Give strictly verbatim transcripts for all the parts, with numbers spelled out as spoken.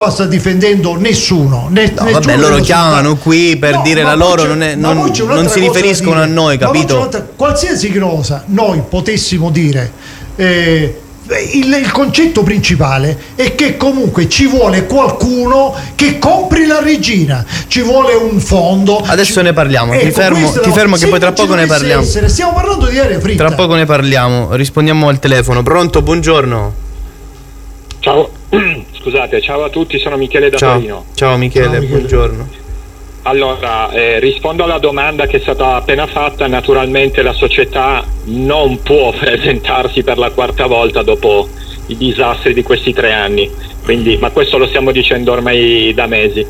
sta difendendo nessuno, né, no, vabbè, loro chiamano qui per no, dire la loro, non, è, non, non si riferiscono a noi, capito? Qualsiasi cosa noi potessimo dire, eh, il, il concetto principale è che comunque ci vuole qualcuno che compri la regina, ci vuole un fondo. Adesso ci... ne parliamo, ecco, ti fermo, ti fermo che poi tra poco ne parliamo. Essere, stiamo parlando di aria fritta. Tra poco ne parliamo, rispondiamo al telefono. Pronto, buongiorno. Ciao, scusate, ciao a tutti, sono Michele da ciao. Torino. Ciao Michele, ciao, Michele. Buongiorno. Allora, eh, rispondo alla domanda che è stata appena fatta. Naturalmente la società non può presentarsi per la quarta volta dopo i disastri di questi tre anni, quindi, ma questo lo stiamo dicendo ormai da mesi.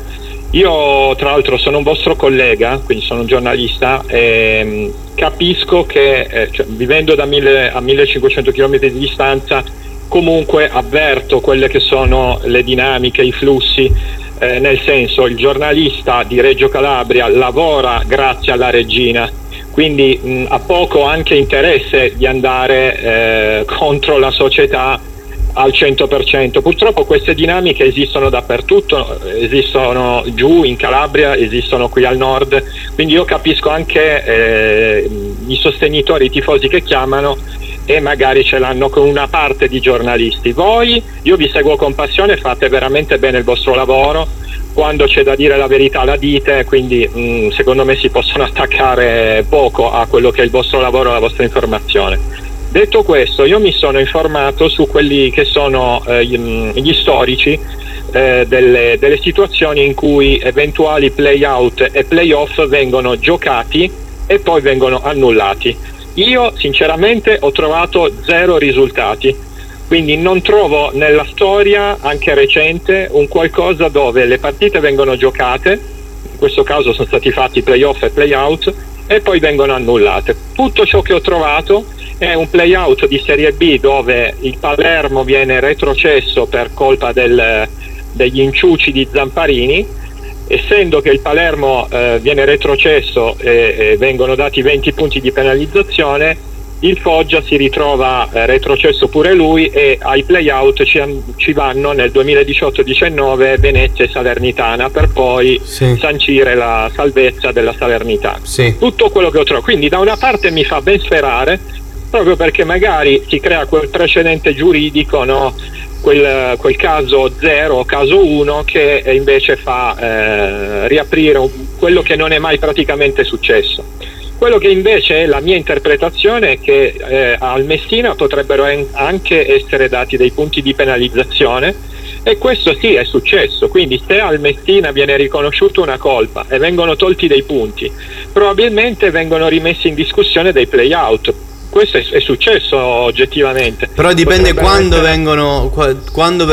Io tra l'altro sono un vostro collega, quindi sono un giornalista, e capisco che eh, cioè, vivendo da mille a millecinquecento chilometri di distanza, comunque avverto quelle che sono le dinamiche, i flussi, eh, nel senso, il giornalista di Reggio Calabria lavora grazie alla regina, quindi mh, ha poco anche interesse di andare eh, contro la società al cento per cento. Purtroppo queste dinamiche esistono dappertutto, esistono giù in Calabria, esistono qui al nord, quindi io capisco anche eh, i sostenitori, i tifosi che chiamano e magari ce l'hanno con una parte di giornalisti. Voi, io vi seguo con passione, fate veramente bene il vostro lavoro, quando c'è da dire la verità la dite, quindi mh, secondo me si possono attaccare poco a quello che è il vostro lavoro, la vostra informazione. Detto questo, io mi sono informato su quelli che sono eh, gli storici eh, delle, delle situazioni in cui eventuali play-out e play-off vengono giocati e poi vengono annullati. Io sinceramente ho trovato zero risultati, quindi non trovo nella storia anche recente un qualcosa dove le partite vengono giocate, in questo caso sono stati fatti play-off e play-out, e poi vengono annullate. Tutto ciò che ho trovato è un play-out di Serie B dove il Palermo viene retrocesso per colpa del, degli inciuci di Zamparini. Essendo che il Palermo eh, viene retrocesso e, e vengono dati venti punti di penalizzazione, il Foggia si ritrova eh, retrocesso pure lui e ai play-out ci, ci vanno nel duemiladiciotto diciannove Venezia e Salernitana per poi sì. sancire la salvezza della Salernitana. Sì. Tutto quello che ho trovato. Quindi da una parte mi fa ben sperare, proprio perché magari si crea quel precedente giuridico, no? Quel, quel caso zero o caso uno che invece fa eh, riaprire un, quello che non è mai praticamente successo. Quello che invece è la mia interpretazione è che eh, al Messina potrebbero en- anche essere dati dei punti di penalizzazione, e questo sì è successo. Quindi se al Messina viene riconosciuta una colpa e vengono tolti dei punti, probabilmente vengono rimessi in discussione dei play-out. Questo è, è successo oggettivamente. Però dipende quando essere... vengono qua, quando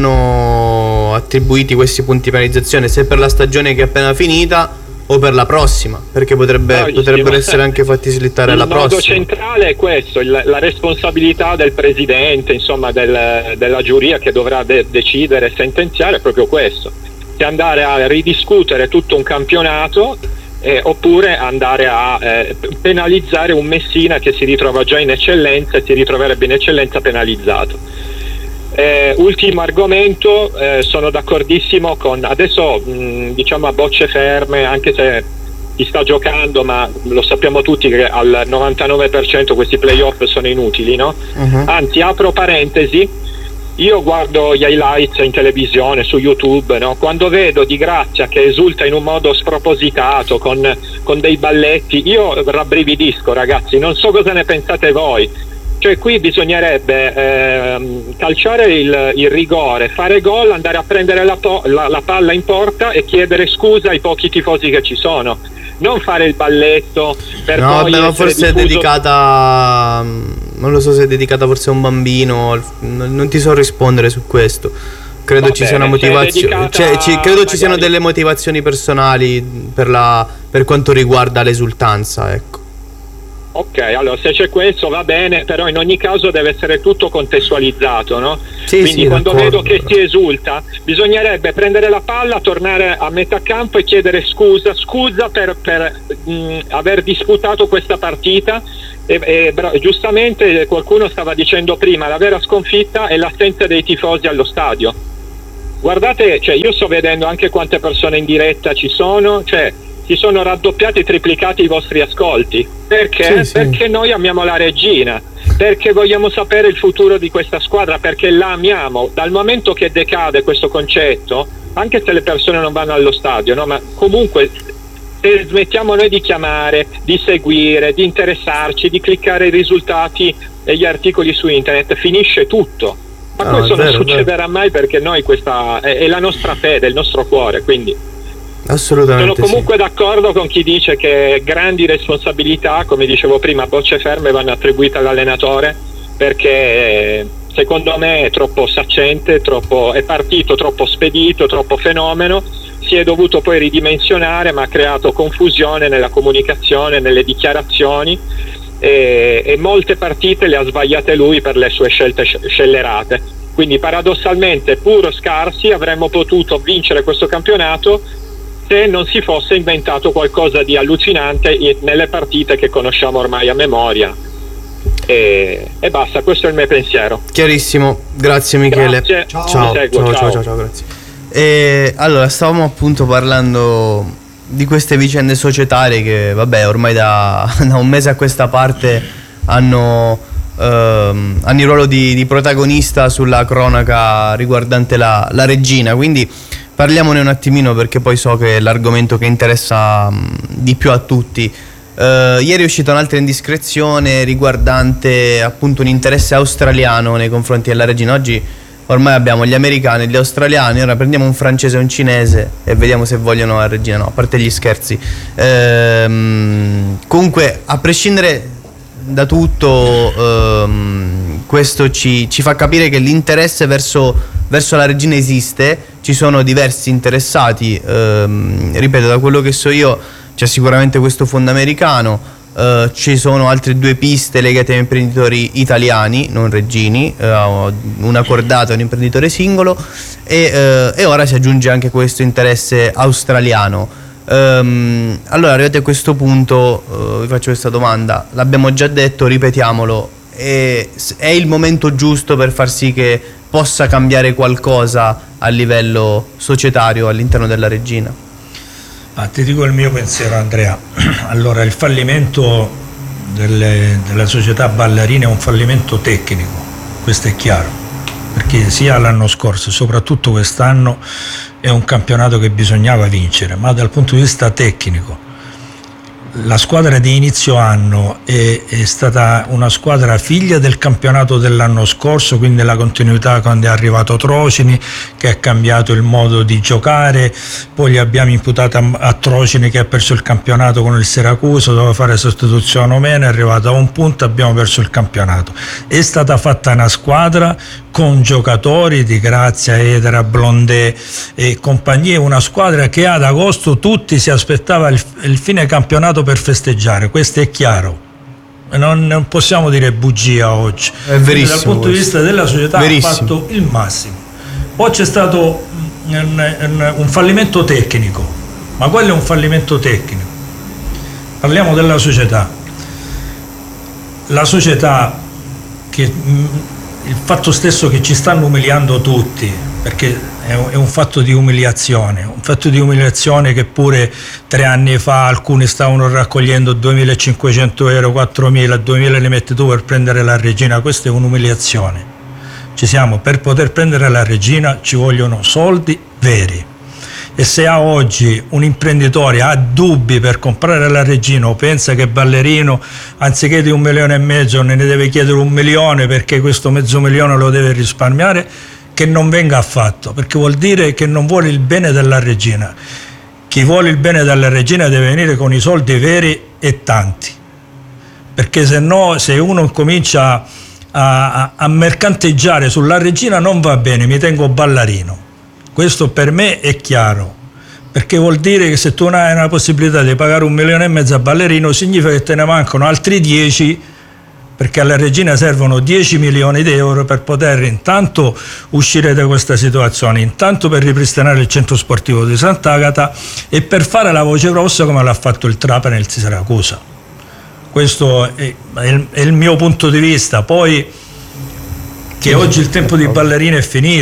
verranno attribuiti questi punti di penalizzazione, se per la stagione che è appena finita o per la prossima, perché potrebbe, potrebbero essere anche fatti slittare alla prossima. Il nodo centrale è questo, il, la responsabilità del presidente, insomma del, della giuria che dovrà de- decidere e sentenziare è proprio questo, se andare a ridiscutere tutto un campionato Eh, oppure andare a eh, penalizzare un Messina che si ritrova già in eccellenza e si ritroverebbe in eccellenza penalizzato. Eh, ultimo argomento, eh, sono d'accordissimo con, adesso mh, diciamo a bocce ferme, anche se si sta giocando, ma lo sappiamo tutti che al novantanove per cento questi playoff sono inutili, no? Uh-huh. Anzi, apro parentesi, io guardo gli highlights in televisione, su YouTube, no? Quando vedo Di Grazia che esulta in un modo spropositato con, con dei balletti, io rabbrividisco, ragazzi, non so cosa ne pensate voi. Cioè qui bisognerebbe eh, calciare il, il rigore, fare gol, andare a prendere la, po- la, la palla in porta e chiedere scusa ai pochi tifosi che ci sono, non fare il balletto per no, poi vabbè, ma forse diffuso... è dedicata, non lo so se è dedicata forse a un bambino, non ti so rispondere su questo. Credo Va ci siano motivazioni, cioè, ci, credo magari... ci siano delle motivazioni personali per, la, per quanto riguarda l'esultanza, ecco. Ok, allora se c'è questo va bene, però in ogni caso deve essere tutto contestualizzato, no? Sì, Quindi sì, quando d'accordo. vedo che si esulta, bisognerebbe prendere la palla, tornare a metà campo e chiedere scusa, scusa per, per mh, aver disputato questa partita. E, e bra- giustamente qualcuno stava dicendo prima, la vera sconfitta è l'assenza dei tifosi allo stadio. guardate, cioè io sto vedendo anche quante persone in diretta ci sono, cioè si sono raddoppiati e triplicati i vostri ascolti. Perché? Sì, sì. Perché noi amiamo la regina, perché vogliamo sapere il futuro di questa squadra, perché la amiamo. Dal momento che decade questo concetto, anche se le persone non vanno allo stadio, no? Ma comunque se smettiamo noi di chiamare, di seguire, di interessarci, di cliccare i risultati e gli articoli su internet, finisce tutto. Ma no, questo vero, non succederà vero. mai, perché noi questa è, è la nostra fede, il nostro cuore, quindi assolutamente sono comunque sì. d'accordo con chi dice che grandi responsabilità, come dicevo prima, a bocce ferme vanno attribuite all'allenatore, perché secondo me è troppo saccente, troppo, è partito troppo spedito, troppo fenomeno, si è dovuto poi ridimensionare, ma ha creato confusione nella comunicazione, nelle dichiarazioni, e, e molte partite le ha sbagliate lui per le sue scelte scellerate. Quindi paradossalmente, pur scarsi, avremmo potuto vincere questo campionato se non si fosse inventato qualcosa di allucinante nelle partite che conosciamo ormai a memoria. E, e basta, questo è il mio pensiero. Chiarissimo, grazie Michele. Grazie. Ciao. Ciao. Seguo, ciao, ciao. ciao, ciao, grazie. E allora, stavamo appunto parlando di queste vicende societarie che, vabbè, ormai da, da un mese a questa parte hanno, ehm, hanno il ruolo di, di protagonista sulla cronaca riguardante la, la regina, quindi parliamone un attimino, perché poi so che è l'argomento che interessa mh, di più a tutti. Uh, ieri è uscita un'altra indiscrezione riguardante appunto un interesse australiano nei confronti della regina. Oggi ormai abbiamo gli americani e gli australiani, ora prendiamo un francese e un cinese e vediamo se vogliono la regina. No, a parte gli scherzi. Ehm, comunque, a prescindere da tutto, ehm, questo ci, ci fa capire che l'interesse verso, verso la regina esiste. Ci sono diversi interessati, ehm, ripeto, da quello che so io c'è sicuramente questo fondo americano, uh, ci sono altre due piste legate a imprenditori italiani, non reggini, uh, una cordata e un imprenditore singolo, e, uh, e ora si aggiunge anche questo interesse australiano. Um, allora, arrivati a questo punto, uh, vi faccio questa domanda: l'abbiamo già detto, ripetiamolo, è, è il momento giusto per far sì che possa cambiare qualcosa a livello societario all'interno della regina? Ah, ti dico il mio pensiero, Andrea. Allora, il fallimento delle, della società ballerina è un fallimento tecnico, questo è chiaro, perché sia l'anno scorso, soprattutto quest'anno, è un campionato che bisognava vincere, ma dal punto di vista tecnico la squadra di inizio anno è, è stata una squadra figlia del campionato dell'anno scorso, quindi la continuità quando è arrivato Trocini, che ha cambiato il modo di giocare, poi gli abbiamo imputato a, a Trocini che ha perso il campionato con il Siracusa, doveva fare sostituzione o meno, è arrivato a un punto, abbiamo perso il campionato. È stata fatta una squadra con giocatori di Grazia, Edera, Blondé e compagnia, una squadra che ad agosto tutti si aspettava il, il fine campionato per festeggiare, questo è chiaro, non, non possiamo dire bugia oggi. È verissimo. Dal punto di vista della società verissimo. ha fatto il massimo. Poi c'è stato un, un, un fallimento tecnico, ma quello è un fallimento tecnico. Parliamo della società. La società che il fatto stesso che ci stanno umiliando tutti, perché è un, è un fatto di umiliazione, un fatto di umiliazione che pure tre anni fa alcuni stavano raccogliendo duemilacinquecento euro, quattromila, duemila li metti tu per prendere la regina. Questa è un'umiliazione. Ci siamo, per poter prendere la regina ci vogliono soldi veri, e se a oggi un imprenditore ha dubbi per comprare la regina o pensa che Ballerino anziché di un milione e mezzo ne deve chiedere un milione perché questo mezzo milione lo deve risparmiare, che non venga affatto, perché vuol dire che non vuole il bene della regina. Chi vuole il bene della regina deve venire con i soldi veri e tanti, perché se no, se uno comincia a, a, a mercanteggiare sulla regina non va bene, mi tengo Ballerino. Questo per me è chiaro, perché vuol dire che se tu non hai la possibilità di pagare un milione e mezzo a Ballerino, significa che te ne mancano altri dieci, perché alla regina servono dieci milioni di euro per poter intanto uscire da questa situazione, intanto per ripristinare il centro sportivo di Sant'Agata e per fare la voce rossa come l'ha fatto il Trapani e il Siracusa. Questo è, è, il, è il mio punto di vista. Poi che oggi il tempo di Ballerina è finito,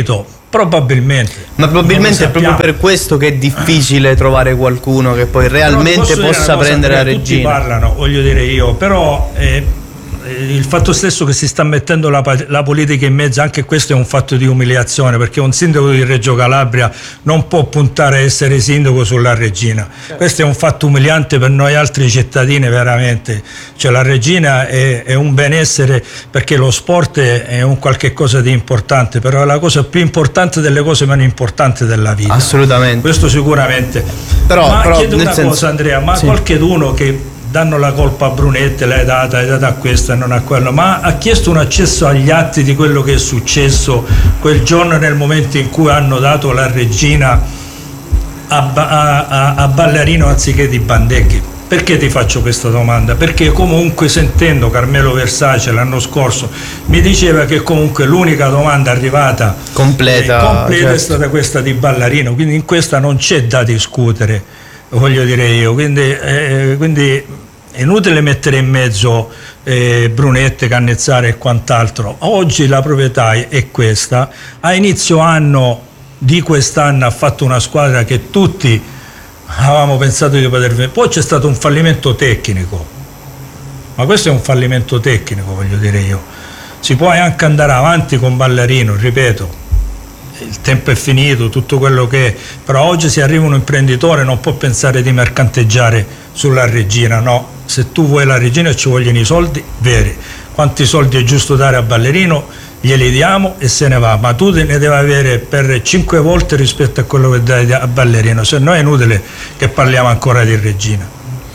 Probabilmente. Ma probabilmente è proprio per questo che è difficile trovare qualcuno che poi realmente possa prendere la regina. Tutti parlano, voglio dire io, però eh, il fatto stesso che si sta mettendo la, la politica in mezzo, anche questo è un fatto di umiliazione, perché un sindaco di Reggio Calabria non può puntare a essere sindaco sulla regina. Certo. Questo è un fatto umiliante per noi altri cittadini, veramente. Cioè la regina è, è un benessere, perché lo sport è, è un qualche cosa di importante, però è la cosa più importante delle cose meno importanti della vita. Assolutamente. Questo sicuramente. Però, ma però, chiedo una senso... cosa, Andrea, ma sì. Qualcheduno che danno la colpa a Brunetti, l'hai data, l'hai data a questo e non a quello, ma ha chiesto un accesso agli atti di quello che è successo quel giorno, nel momento in cui hanno dato la regina a, a, a, a Ballarino anziché di Bandecchi? Perché ti faccio questa domanda? Perché comunque, sentendo Carmelo Versace l'anno scorso, mi diceva che comunque l'unica domanda arrivata completa, eh, completa certo. è stata questa di Ballarino, quindi in questa non c'è da discutere, voglio dire io, quindi, eh, quindi è inutile mettere in mezzo eh, Brunetti, Cannizzaro e quant'altro. Oggi la proprietà è questa, a inizio anno di quest'anno ha fatto una squadra che tutti avevamo pensato di poter vedere, poi c'è stato un fallimento tecnico, ma questo è un fallimento tecnico, voglio dire io. Si può anche andare avanti con Ballarino, ripeto, il tempo è finito, tutto quello che è, però oggi se arriva un imprenditore non può pensare di mercanteggiare sulla regina, no. Se tu vuoi la regina ci vogliono i soldi veri. Quanti soldi è giusto dare a Ballarino glieli diamo e se ne va, ma tu ne devi avere per cinque volte rispetto a quello che dai a Ballarino, se no è inutile che parliamo ancora di regina.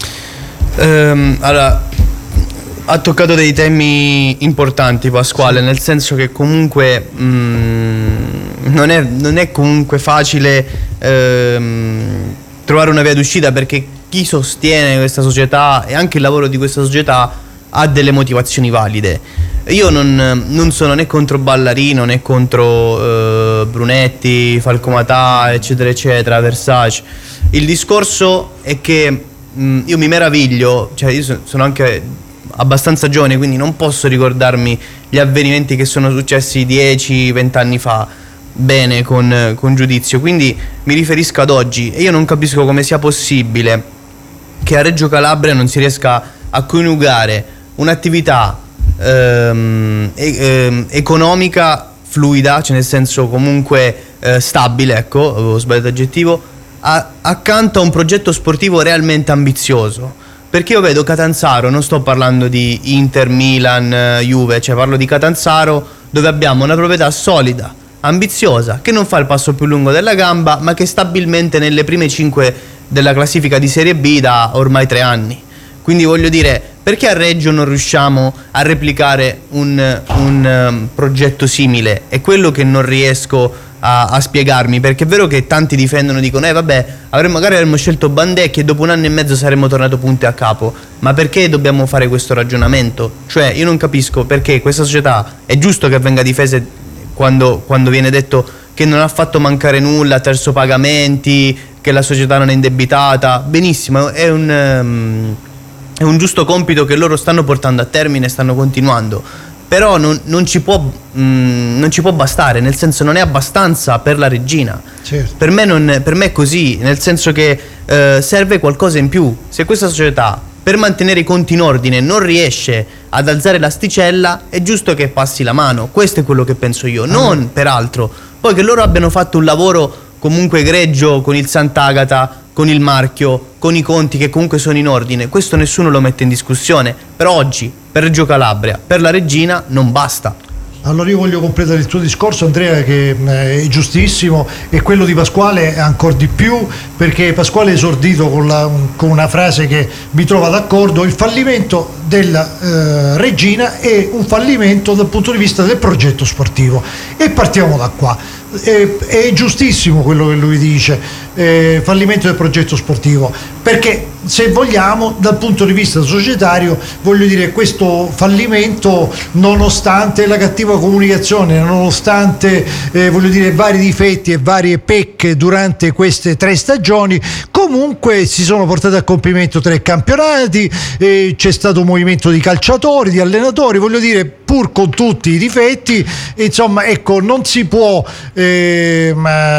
Um, allora, ha toccato dei temi importanti Pasquale, sì. Nel senso che comunque mh, non, è, non è comunque facile ehm, trovare una via d'uscita, perché chi sostiene questa società e anche il lavoro di questa società ha delle motivazioni valide. Io non, non sono né contro Ballarino né contro eh, Brunetti, Falcomatà, eccetera eccetera, Versace. Il discorso è che mh, io mi meraviglio, cioè io sono anche abbastanza giovane, quindi non posso ricordarmi gli avvenimenti che sono successi dieci venti anni fa bene con, con giudizio, quindi mi riferisco ad oggi e io non capisco come sia possibile che a Reggio Calabria non si riesca a coniugare un'attività ehm, ehm, economica fluida, cioè nel senso comunque eh, stabile, ecco, avevo sbagliato l'aggettivo, a, accanto a un progetto sportivo realmente ambizioso. Perché io vedo Catanzaro, non sto parlando di Inter, Milan, Juve, cioè parlo di Catanzaro, dove abbiamo una proprietà solida, ambiziosa, che non fa il passo più lungo della gamba, ma che è stabilmente nelle prime cinque della classifica di Serie B da ormai tre anni. Quindi voglio dire, perché a Reggio non riusciamo a replicare un, un um, progetto simile? È quello che non riesco a, a spiegarmi, perché è vero che tanti difendono, dicono eh vabbè, avremmo, magari avremmo scelto Bandecchi e dopo un anno e mezzo saremmo tornati punti a capo, ma perché dobbiamo fare questo ragionamento? Cioè io non capisco perché questa società, è giusto che venga difesa quando, quando viene detto che non ha fatto mancare nulla attraverso pagamenti, che la società non è indebitata, benissimo, è un, um, è un giusto compito che loro stanno portando a termine e stanno continuando, però non, non, ci può, mh, non ci può bastare, nel senso non è abbastanza per la regina. Certo. Per me, non, per me è così, nel senso che eh, serve qualcosa in più. Se questa società per mantenere i conti in ordine non riesce ad alzare l'asticella, è giusto che passi la mano, questo è quello che penso io, non ah. per altro. Poi che loro abbiano fatto un lavoro comunque egregio con il Sant'Agata, con il marchio, con i conti che comunque sono in ordine, questo nessuno lo mette in discussione, però oggi per Reggio Calabria, per la regina non basta. Allora io voglio completare il tuo discorso, Andrea, che è giustissimo, e quello di Pasquale ancora di più, perché Pasquale è esordito con, la, con una frase che mi trova d'accordo: il fallimento della eh, regina è un fallimento dal punto di vista del progetto sportivo, e partiamo da qua. È, è giustissimo quello che lui dice, eh, fallimento del progetto sportivo, perché se vogliamo dal punto di vista societario, voglio dire, questo fallimento, nonostante la cattiva comunicazione, nonostante eh, voglio dire vari difetti e varie pecche durante queste tre stagioni, comunque si sono portati a compimento tre campionati, eh, c'è stato un movimento di calciatori, di allenatori, voglio dire, pur con tutti i difetti, insomma, ecco, non si può eh,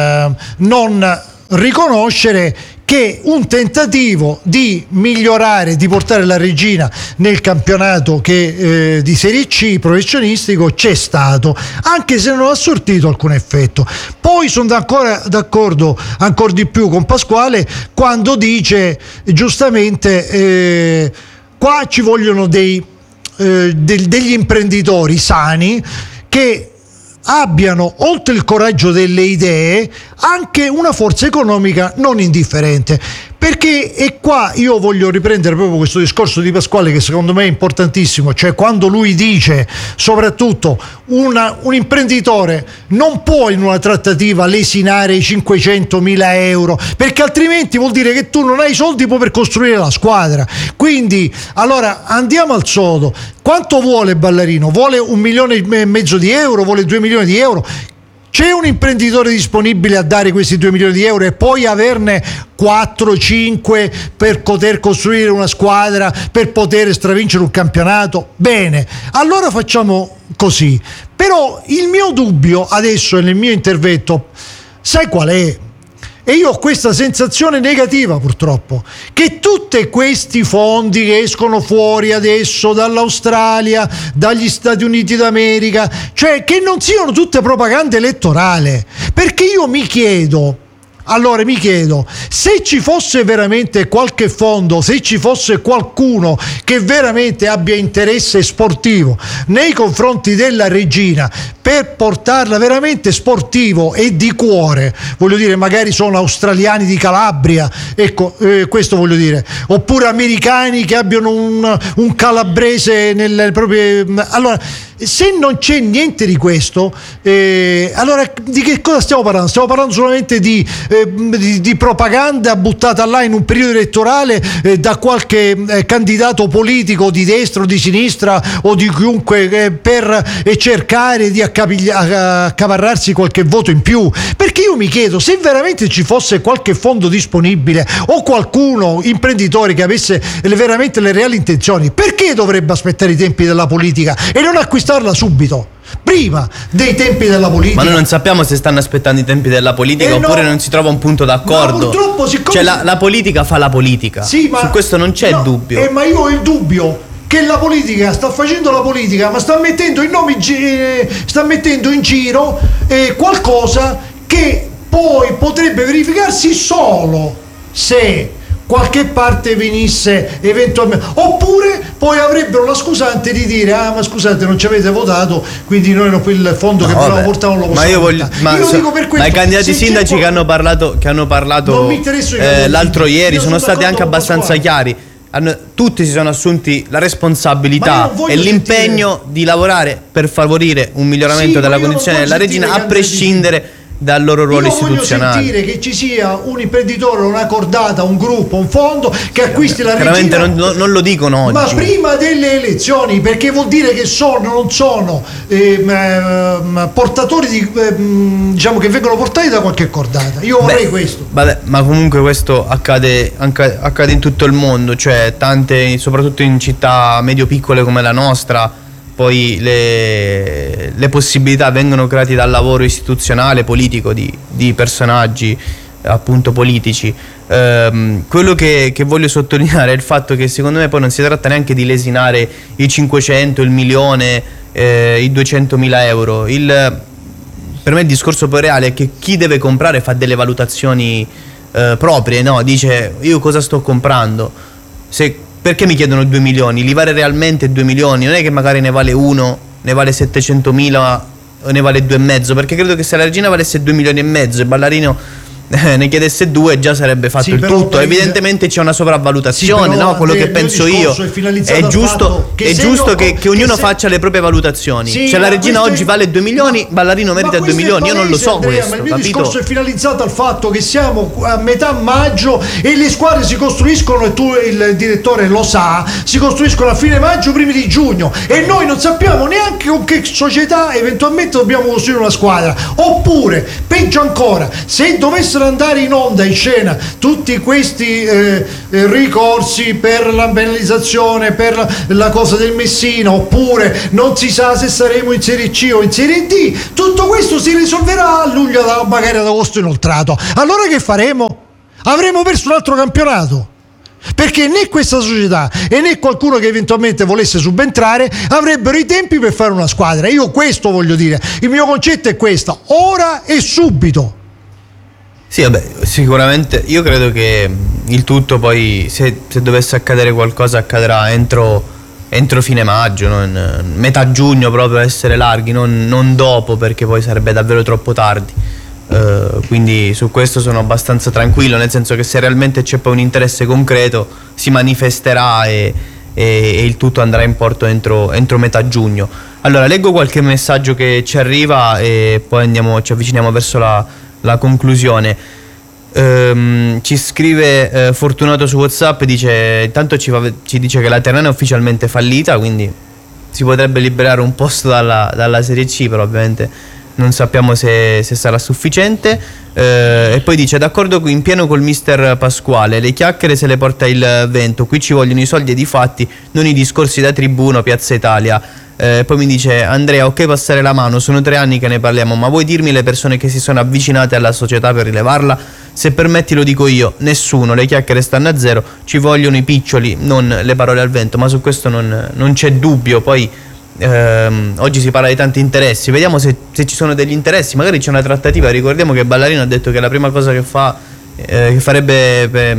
non riconoscere che un tentativo di migliorare, di portare la Reggina nel campionato che, eh, di Serie C professionistico c'è stato, anche se non ha sortito alcun effetto. Poi sono ancora d'accordo ancora di più con Pasquale quando dice giustamente eh, qua ci vogliono dei, eh, del, degli imprenditori sani che abbiano, oltre il coraggio delle idee, anche una forza economica non indifferente. Perché, e qua io voglio riprendere proprio questo discorso di Pasquale che secondo me è importantissimo, cioè quando lui dice soprattutto una, un imprenditore non può in una trattativa lesinare i cinquecentomila euro, perché altrimenti vuol dire che tu non hai i soldi per costruire la squadra. Quindi allora andiamo al sodo: quanto vuole Ballarino? Vuole un milione e mezzo di euro? Vuole due milioni di euro? C'è un imprenditore disponibile a dare questi due milioni di euro e poi averne quattro cinque per poter costruire una squadra, per poter stravincere un campionato? Bene, allora facciamo così. Però il mio dubbio adesso nel mio intervento, sai qual è? E io ho questa sensazione negativa purtroppo, che tutti questi fondi che escono fuori adesso dall'Australia, dagli Stati Uniti d'America, cioè che non siano tutte propaganda elettorale, perché io mi chiedo, allora mi chiedo, se ci fosse veramente qualche fondo, se ci fosse qualcuno che veramente abbia interesse sportivo nei confronti della Reggina per portarla veramente sportivo e di cuore, voglio dire, magari sono australiani di Calabria, ecco, eh, questo voglio dire, oppure americani che abbiano un, un calabrese nelle proprie... Allora, se non c'è niente di questo, eh, allora di che cosa stiamo parlando? Stiamo parlando solamente di, eh, di, di propaganda buttata là in un periodo elettorale eh, da qualche eh, candidato politico di destra o di sinistra o di chiunque eh, per eh, cercare di accapiglia- accaparrarsi qualche voto in più. Perché io mi chiedo, se veramente ci fosse qualche fondo disponibile o qualcuno, imprenditore, che avesse le, veramente le reali intenzioni, perché dovrebbe aspettare i tempi della politica e non acquistare subito, prima dei tempi della politica? Ma noi non sappiamo se stanno aspettando i tempi della politica eh oppure no, non si trova un punto d'accordo. Purtroppo, siccome cioè la, la politica fa la politica, sì, ma, su questo non c'è no, dubbio. Eh, ma io ho il dubbio che la politica sta facendo la politica, ma sta mettendo in nomi, eh, sta mettendo in giro eh, qualcosa che poi potrebbe verificarsi solo se qualche parte venisse eventualmente, oppure poi avrebbero la scusante di dire ah ma scusate non ci avete votato, quindi noi no, quel fondo no, che volevamo portare non lo possiamo. Ma io voglio, ma, io so, dico per questo, ma i candidati sindaci che hanno parlato che hanno parlato eh, l'altro ieri io sono, sono stati anche abbastanza chiari. Hanno, tutti si sono assunti la responsabilità e l'impegno sentire... di lavorare per favorire un miglioramento sì, della condizione della Regina, a prescindere dal loro ruolo io istituzionale. Voglio sentire che ci sia un imprenditore, una cordata, un gruppo, un fondo che acquisti la Regina. Chiaramente non, non lo dicono oggi. Ma prima delle elezioni, perché vuol dire che sono, non sono eh, portatori di eh, diciamo che vengono portati da qualche cordata. Io vorrei Beh, questo. Vabbè, ma comunque questo accade, anche, accade in tutto il mondo, cioè tante, soprattutto in città medio-piccole come la nostra. Poi le, le possibilità vengono create dal lavoro istituzionale, politico di, di personaggi appunto politici. Ehm, quello che, che voglio sottolineare è il fatto che secondo me poi non si tratta neanche di lesinare i cinquecento, il milione, eh, i duecentomila euro. Il, per me il discorso poi reale è che chi deve comprare fa delle valutazioni eh, proprie, no? Dice io cosa sto comprando? Se Perché mi chiedono due milioni? Li vale realmente due milioni? Non è che magari ne vale uno, ne vale settecentomila o ne vale due e mezzo, perché credo che se la Regina valesse due milioni e mezzo e Ballarino ne chiedesse due già sarebbe fatto sì, il tutto. Evidentemente c'è una sopravvalutazione, sì, no? Quello che penso io è, è giusto, che, è giusto che, che ognuno che faccia le proprie valutazioni. Sì, cioè la regina oggi vale due milioni, Ballarino merita due milioni, io non lo so, Andrea, questo, ma il mio capito? discorso è finalizzato al fatto che siamo a metà maggio e le squadre si costruiscono, e tu il direttore lo sa, si costruiscono a fine maggio, primi di giugno, e noi non sappiamo neanche con che società eventualmente dobbiamo costruire una squadra. Oppure peggio ancora, se dovessero andare in onda, in scena, tutti questi eh, ricorsi per la penalizzazione, per la, la cosa del Messina, oppure non si sa se saremo in Serie C o in Serie D, tutto questo si risolverà a luglio, magari ad agosto inoltrato. Allora che faremo? Avremo perso un altro campionato, perché né questa società e né qualcuno che eventualmente volesse subentrare avrebbero i tempi per fare una squadra. Io questo voglio dire, il mio concetto è questo: ora e subito. Sì, vabbè, sicuramente io credo che il tutto poi, se, se dovesse accadere qualcosa, accadrà entro, entro fine maggio, non, metà giugno, proprio, essere larghi, non, non dopo, perché poi sarebbe davvero troppo tardi. Uh, quindi su questo sono abbastanza tranquillo, nel senso che se realmente c'è poi un interesse concreto si manifesterà e, e, e il tutto andrà in porto entro, entro metà giugno. Allora, leggo qualche messaggio che ci arriva e poi andiamo, ci avviciniamo verso la la conclusione. Um, ci scrive uh, Fortunato su WhatsApp, dice intanto ci, va, ci dice che la Ternana è ufficialmente fallita, quindi si potrebbe liberare un posto dalla, dalla Serie C, però ovviamente non sappiamo se, se sarà sufficiente. Uh, e poi dice: d'accordo in pieno col mister Pasquale, le chiacchiere se le porta il vento, qui ci vogliono i soldi ed i fatti, non i discorsi da tribuno, Piazza Italia. Eh, poi mi dice Andrea: ok, passare la mano, sono tre anni che ne parliamo, ma vuoi dirmi le persone che si sono avvicinate alla società per rilevarla? Se permetti lo dico io, nessuno, le chiacchiere stanno a zero, ci vogliono i piccioli, non le parole al vento, ma su questo non, non c'è dubbio. Poi ehm, oggi si parla di tanti interessi, vediamo se, se ci sono degli interessi, magari c'è una trattativa. Ricordiamo che Ballarino ha detto che la prima cosa che fa eh, che farebbe per,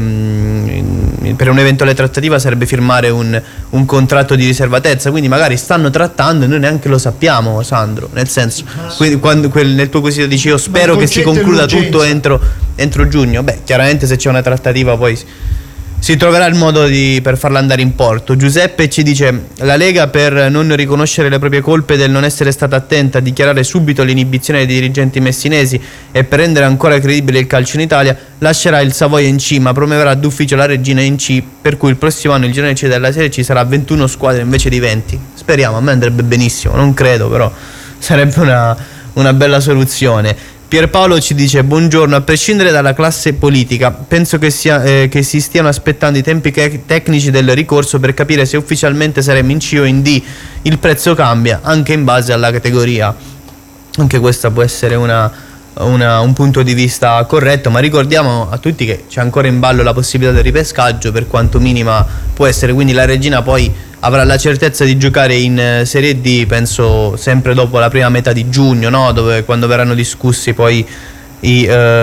per un'eventuale trattativa sarebbe firmare un, un contratto di riservatezza, quindi magari stanno trattando e noi neanche lo sappiamo, Sandro, nel senso, quindi quando quel, nel tuo quesito dici io spero che si concluda tutto entro, entro giugno. Beh, chiaramente se c'è una trattativa poi si troverà il modo di, per farla andare in porto. Giuseppe ci dice: la Lega, per non riconoscere le proprie colpe del non essere stata attenta a dichiarare subito l'inibizione dei dirigenti messinesi e per rendere ancora credibile il calcio in Italia, lascerà il Savoia in C, ma promuoverà d'ufficio la Regina in C, per cui il prossimo anno il girone C della Serie C sarà ventuno squadre invece di venti. Speriamo, a me andrebbe benissimo, non credo, però sarebbe una, una bella soluzione. Pierpaolo ci dice: buongiorno, a prescindere dalla classe politica, penso che, sia, eh, che si stiano aspettando i tempi che, tecnici del ricorso per capire se ufficialmente saremo in C o in D. Il prezzo cambia anche in base alla categoria. Anche questa può essere una, una, un punto di vista corretto, ma ricordiamo a tutti che c'è ancora in ballo la possibilità del ripescaggio, per quanto minima può essere, quindi la Regina poi avrà la certezza di giocare in Serie D, penso sempre dopo la prima metà di giugno, no? Dove, quando verranno discussi poi i,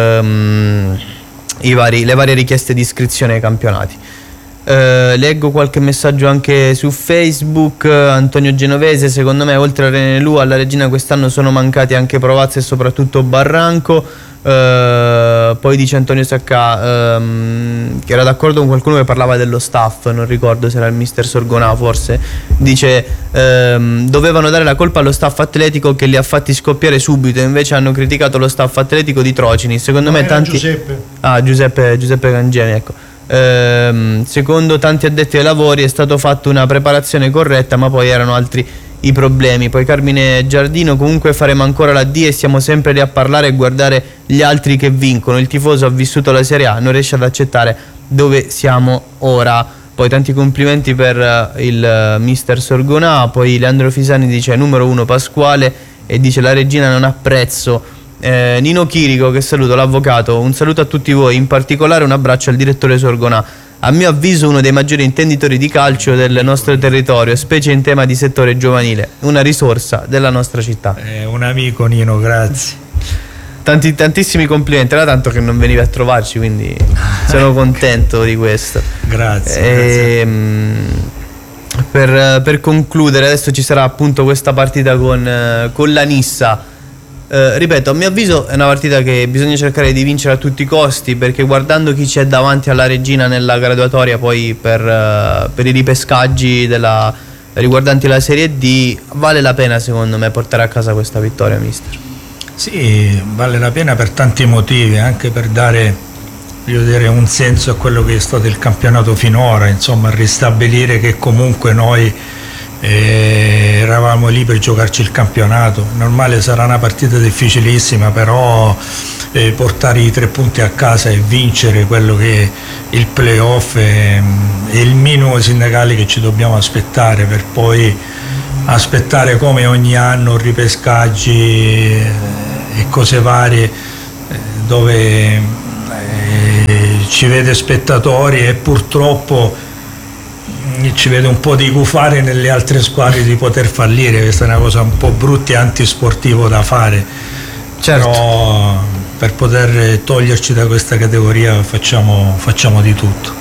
ehm, i vari, le varie richieste di iscrizione ai campionati. Eh, leggo qualche messaggio anche su Facebook. Antonio Genovese: secondo me oltre a René Lu alla Regina quest'anno sono mancati anche Provazzi e soprattutto Barranco. Uh, poi dice Antonio Sacca um, che era d'accordo con qualcuno che parlava dello staff, non ricordo se era il mister Sorgonà forse, dice um, dovevano dare la colpa allo staff atletico che li ha fatti scoppiare subito, invece hanno criticato lo staff atletico di Trocini. Secondo no, me tanti Giuseppe ah Giuseppe, Giuseppe Cangemi, ecco. Um, secondo tanti addetti ai lavori è stato fatto una preparazione corretta, ma poi erano altri i problemi. Poi Carmine Giardino: comunque faremo ancora la D e siamo sempre lì a parlare e guardare gli altri che vincono. Il tifoso ha vissuto la Serie A, non riesce ad accettare dove siamo ora. Poi tanti complimenti per uh, il uh, mister Sorgonà. Poi Leandro Fisani dice: numero uno Pasquale, e dice la Regina non ha prezzo. eh, Nino Chirico, che saluto, l'avvocato: un saluto a tutti voi, in particolare un abbraccio al direttore Sorgonà, a mio avviso uno dei maggiori intenditori di calcio del nostro territorio, specie in tema di settore giovanile, una risorsa della nostra città. È un amico Nino, grazie. Tanti, tantissimi complimenti, era tanto che non veniva a trovarci, quindi sono contento di questo. Grazie, e, grazie. Per, per concludere, adesso ci sarà appunto questa partita con, con la Nissa eh, ripeto, a mio avviso è una partita che bisogna cercare di vincere a tutti i costi, perché guardando chi c'è davanti alla Regina nella graduatoria poi per, uh, per i ripescaggi della, riguardanti la Serie D, vale la pena secondo me portare a casa questa vittoria, mister. Sì, vale la pena per tanti motivi, anche per dare, voglio dire, un senso a quello che è stato il campionato finora, insomma, ristabilire che comunque noi eh, eravamo lì per giocarci il campionato. Normale sarà una partita difficilissima, però eh, portare i tre punti a casa e vincere quello che è il playoff è, è il minimo sindacale che ci dobbiamo aspettare, per poi aspettare come ogni anno ripescaggi eh, e cose varie eh, dove eh, ci vede spettatori e purtroppo ci vede un po' di gufare nelle altre squadre di poter fallire. Questa è una cosa un po' brutta e antisportivo da fare, certo. Però per poter toglierci da questa categoria facciamo, facciamo di tutto.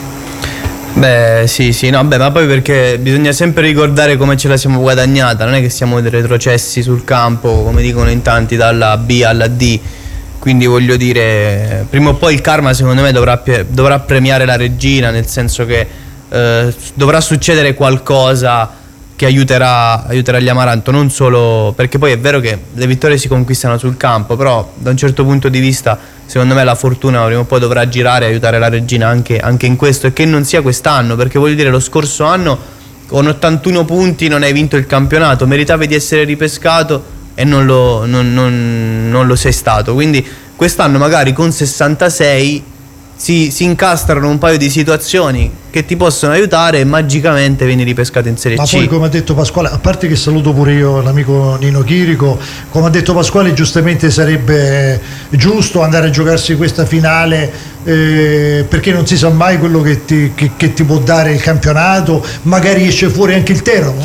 Beh sì sì, no, beh, ma poi perché bisogna sempre ricordare come ce la siamo guadagnata, non è che siamo retrocessi sul campo come dicono in tanti dalla B alla D, quindi voglio dire, prima o poi il karma secondo me dovrà, dovrà premiare la Regina, nel senso che eh, dovrà succedere qualcosa che aiuterà, aiuterà gli Amaranto, non solo perché poi è vero che le vittorie si conquistano sul campo, però da un certo punto di vista secondo me la fortuna prima o poi dovrà girare e aiutare la Regina anche, anche in questo, e che non sia quest'anno, perché voglio dire, lo scorso anno con ottantuno punti non hai vinto il campionato, meritavi di essere ripescato e non lo, non, non, non lo sei stato, quindi quest'anno magari con sessantasei si, si incastrano un paio di situazioni che ti possono aiutare e magicamente vieni ripescato in Serie Ma C. poi, come ha detto Pasquale, a parte che saluto pure io l'amico Nino Chirico, come ha detto Pasquale, giustamente sarebbe giusto andare a giocarsi questa finale, eh, perché non si sa mai quello che ti, che, che ti può dare il campionato, magari esce fuori anche il Teramo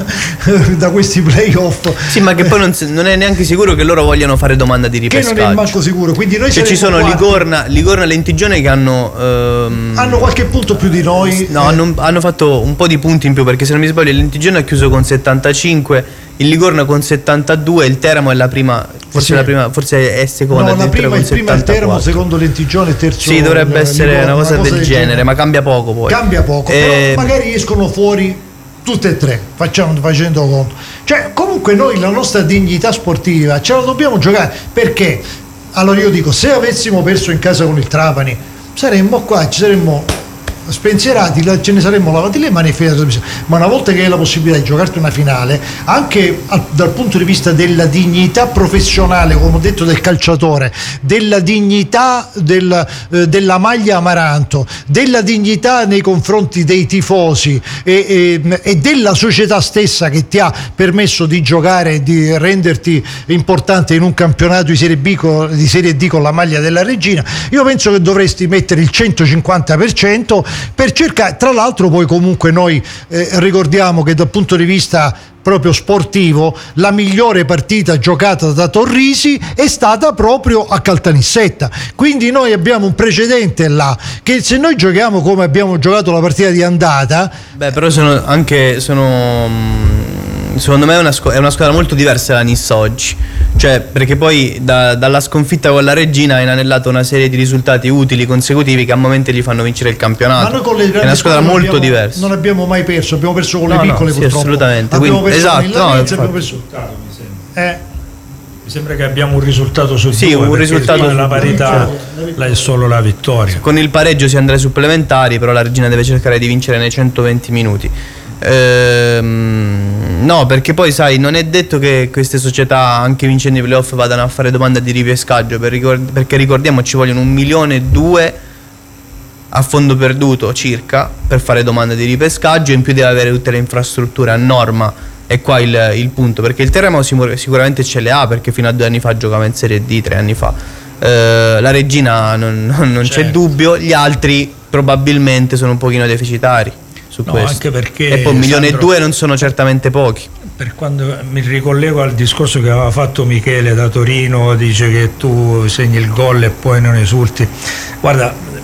da questi playoff. Sì, ma che poi non, non è neanche sicuro che loro vogliano fare domanda di ripescaggio. Che non è manco sicuro, quindi noi cioè, ci sono quarti. Ligorna, Ligorna e Lentigione che hanno ehm, hanno qualche punto più di noi. No, eh. hanno, hanno fatto un po' di punti in più, perché se non mi sbaglio il Lentigione ha chiuso con settantacinque, il Ligorna con settantadue, il Teramo è la prima, forse, sì. la prima, forse è seconda. No, la prima, il prima il Teramo, secondo Lentigione, terzo. Sì, dovrebbe essere Ligorna, una cosa, una cosa del, del genere, genere, ma cambia poco poi. Cambia poco, eh, però magari escono fuori tutte e tre, facciamo, facendo conto. Cioè, comunque noi la nostra dignità sportiva ce la dobbiamo giocare, perché allora io dico, se avessimo perso in casa con il Trapani saremmo qua, ci saremmo spensierati, ce ne saremmo lavati le mani e finita, ma una volta che hai la possibilità di giocarti una finale, anche al, dal punto di vista della dignità professionale, come ho detto, del calciatore, della dignità del, eh, della maglia Amaranto, della dignità nei confronti dei tifosi e, e, e della società stessa che ti ha permesso di giocare e di renderti importante in un campionato di Serie B con, di Serie D con la maglia della Regina, io penso che dovresti mettere il centocinquanta per cento per cercare. Tra l'altro poi comunque noi eh, ricordiamo che dal punto di vista proprio sportivo la migliore partita giocata da Torrisi è stata proprio a Caltanissetta, quindi noi abbiamo un precedente là, che se noi giochiamo come abbiamo giocato la partita di andata, beh, però sono anche sono secondo me è una, squ- è una squadra molto diversa da Nissa oggi, cioè perché poi da, dalla sconfitta con la Regina ha inanellato una serie di risultati utili consecutivi che a momenti gli fanno vincere il campionato. Ma noi con le è una squadra molto abbiamo, diversa. Non abbiamo mai perso, abbiamo perso con no, le piccole, no, purtroppo. Sì, assolutamente. Abbiamo Quindi, perso esatto, con no, il abbiamo perso. Mi sembra. Eh. Mi sembra che abbiamo un risultato su sì, due, un risultato la parità la è solo la vittoria. Con il pareggio si andrà ai supplementari, però la Regina deve cercare di vincere nei centoventi minuti. Ehm, no, perché poi sai, non è detto che queste società anche vincendo i playoff vadano a fare domanda di ripescaggio, per ricord- perché ricordiamo ci vogliono un milione e due a fondo perduto circa per fare domanda di ripescaggio, in più deve avere tutte le infrastrutture a norma. E qua il, il punto, perché il Teramo sicuramente ce le ha, perché fino a due anni fa giocava in Serie D, tre anni fa. Eh, la Regina non, non, non certo. C'è dubbio, gli altri probabilmente sono un pochino deficitari su no, questo. Anche perché, e poi un milione e due non sono certamente pochi. Per quando mi ricollego al discorso che aveva fatto Michele da Torino, dice che tu segni il gol e poi non esulti. Guarda,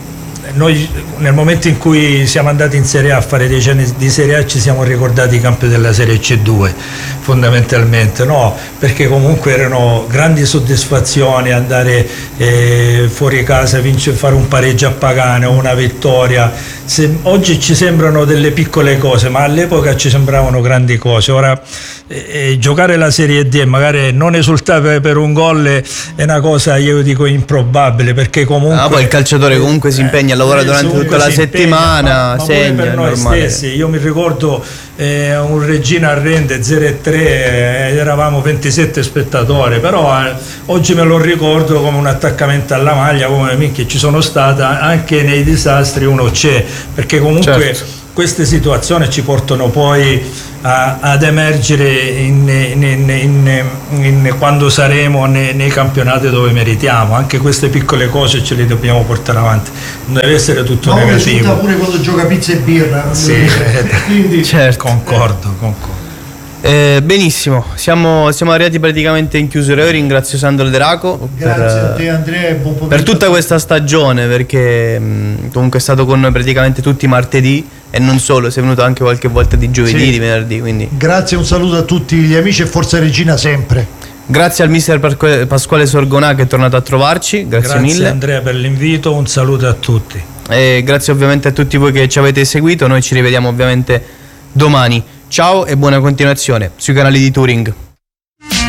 noi nel momento in cui siamo andati in Serie A a fare dieci anni di Serie A ci siamo ricordati i campi della Serie C due fondamentalmente, no? Perché comunque erano grandi soddisfazioni andare eh, fuori casa, vincere, fare un pareggio a Pagano, una vittoria. Se, oggi ci sembrano delle piccole cose, ma all'epoca ci sembravano grandi cose. Ora eh, giocare la Serie D e magari non esultare per un gol è una cosa, io dico, improbabile, perché comunque ah, poi il calciatore comunque si impegna, eh, lavora durante tutta la settimana, impegna, ma, ma segna, per noi stessi. Io mi ricordo eh, un Regina Arrende zero a tre, eh, eravamo ventisette spettatori, però eh, oggi me lo ricordo come un attaccamento alla maglia, come minchia, ci sono stata anche nei disastri, uno c'è, perché comunque certo, queste situazioni ci portano poi a, ad emergere in, in, in, in, in, quando saremo nei, nei campionati dove meritiamo. Anche queste piccole cose ce le dobbiamo portare avanti, non deve essere tutto no, negativo. Ma pure quando gioca pizza e birra. Sì, quindi certo, concordo, concordo. Eh, benissimo, siamo, siamo arrivati praticamente in chiusura. Io ringrazio Sandro De Raco grazie per, a te Andrea e buon pomeriggio per tutta questa stagione, perché mh, comunque è stato con noi praticamente tutti i martedì e non solo, sei venuto anche qualche volta di giovedì, sì, di venerdì, quindi grazie, un saluto a tutti gli amici e Forza Regina sempre. Grazie al mister Pasquale Sorgonà che è tornato a trovarci, grazie, grazie mille. Grazie Andrea per l'invito, un saluto a tutti. E grazie ovviamente a tutti voi che ci avete seguito, noi ci rivediamo ovviamente domani. Ciao e buona continuazione sui canali di Touring.